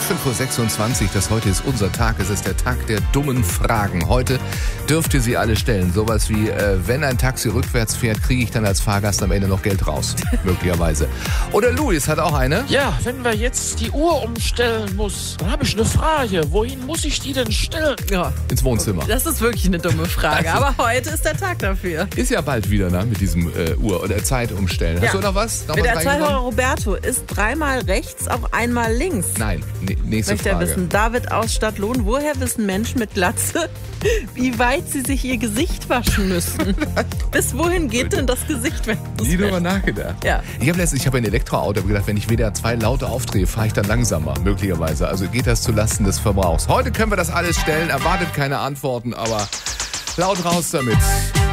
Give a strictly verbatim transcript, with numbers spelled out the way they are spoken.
fünf Uhr sechsundzwanzig, das heute ist unser Tag. Es ist der Tag der dummen Fragen. Heute dürft ihr sie alle stellen. Sowas wie, äh, wenn ein Taxi rückwärts fährt, kriege ich dann als Fahrgast am Ende noch Geld raus. Möglicherweise. Oder Luis hat auch eine. Ja, wenn wir jetzt die Uhr umstellen muss, dann habe ich eine Frage. Wohin muss ich die denn stellen? Ja, Ins Wohnzimmer. das ist wirklich eine dumme Frage. Also- Aber heute ist der Tag dafür. Ist ja bald wieder, ne, mit diesem äh, Uhr- oder Zeit umstellen. Hast Ja. du noch was? Noch Mit was der Zeit reingenommen? Roberto ist dreimal rechts, auch einmal links. Nein, ne, nächste Möchte er Frage. wissen. David aus Stadtlohn, woher wissen Menschen mit Glatze, wie weit sie sich ihr Gesicht waschen müssen? Bis wohin geht denn das Gesicht, wenn du es Nie drüber wäschst? nachgedacht. Ja. Ich habe letztens, ich habe ein Elektroauto hab gedacht, wenn ich W D R zwei laute aufdrehe, fahre ich dann langsamer, möglicherweise. Also geht das zulasten des Verbrauchs. Heute können wir das alles stellen, erwartet keine Antworten, aber laut raus damit.